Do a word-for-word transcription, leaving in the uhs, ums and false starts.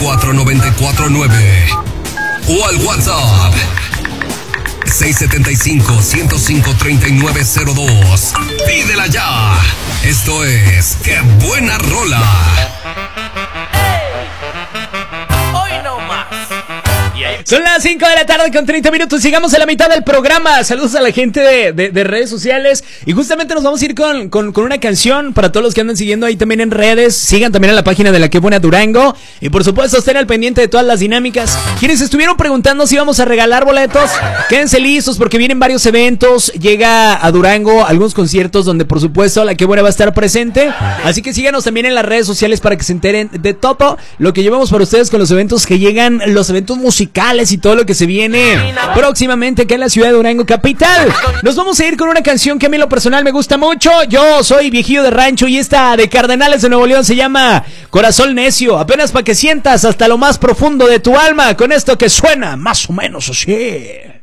cuatro nueve cuatro nueve o al WhatsApp seis siete cinco, uno cero cinco, tres nueve cero dos. Pídela ya. Esto es ¡Qué buena rola! Hoy no más. Son las cinco de la tarde con treinta minutos. Llegamos a la mitad del programa. Saludos a la gente de, de, de redes sociales. Y justamente nos vamos a ir con, con, con una canción para todos los que andan siguiendo ahí también en redes. Sigan también a la página de La Qué Buena Durango. Y por supuesto estén al pendiente de todas las dinámicas. Quienes estuvieron preguntando si íbamos a regalar boletos, quédense listos porque vienen varios eventos. Llega a Durango algunos conciertos donde por supuesto La Qué Buena va a estar presente. Así que síganos también en las redes sociales para que se enteren de todo lo que llevamos para ustedes con los eventos que llegan, los eventos musicales y todo lo que se viene próximamente acá en la ciudad de Durango capital. Nos vamos a ir con una canción que a mí en lo personal me gusta mucho. Yo soy viejillo de rancho y esta de Cardenales de Nuevo León se llama Corazón Necio. Apenas para que sientas hasta lo más profundo de tu alma con esto que suena más o menos así.